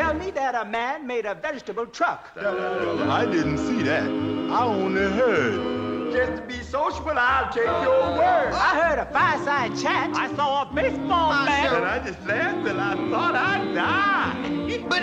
tell me that a man made a vegetable truck. Well, I didn't see that. I only heard. Just to be sociable, I'll take your word. I heard a fireside chat. I saw a baseball bat. And I just laughed till I thought I'd die. But